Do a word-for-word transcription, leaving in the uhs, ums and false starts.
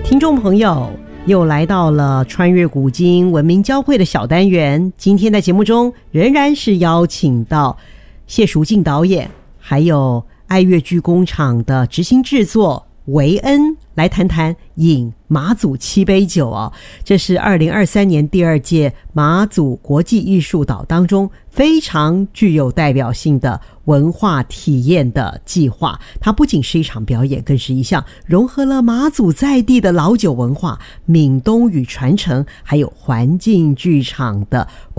听众朋友，又来到了穿越古今文明交汇的小单元。今天在节目中仍然是邀请到谢淑静导演，还有爱乐剧工厂的执行制作维恩来谈谈饮马祖七杯酒哦。这是二零二三年第二届马祖国际艺术岛当中非常具有代表性的文化体验的计划。它不仅是一场表演，更是一项融合了马祖在地的老酒文化、闽东语传承，还有环境剧场的